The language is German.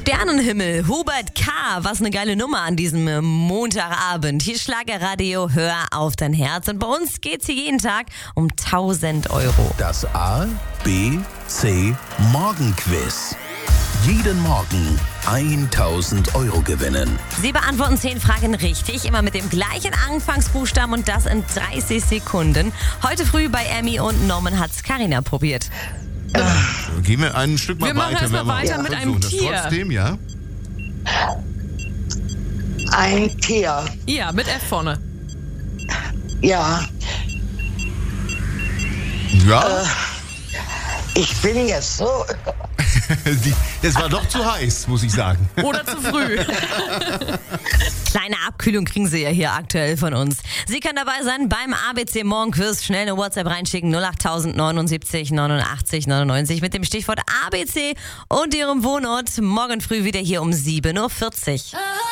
Sternenhimmel, Hubert K., was eine geile Nummer an diesem Montagabend. Hier Schlagerradio, hör auf dein Herz. Und bei uns geht's hier jeden Tag um 1.000 Euro. Das A, B, C Morgenquiz. Jeden Morgen 1.000 Euro gewinnen. Sie beantworten 10 Fragen richtig, immer mit dem gleichen Anfangsbuchstaben und das in 30 Sekunden. Heute früh bei Emmy und Norman hat's Carina probiert. Gehen wir ein Stück mal Wir machen weiter. erst mal weiter mit einem das Tier. Trotzdem, ja? Ein Tier. Ja, mit F vorne. Ja, Ja, ich bin jetzt so. das war doch zu heiß, muss ich sagen. Oder zu früh. Kleine Abkühlung kriegen Sie ja hier aktuell von uns. Sie können dabei sein beim ABC Morgenquiz. Schnell eine WhatsApp reinschicken, 08000 79 89 99 mit dem Stichwort ABC und Ihrem Wohnort. Morgen früh wieder hier um 7.40 Uhr.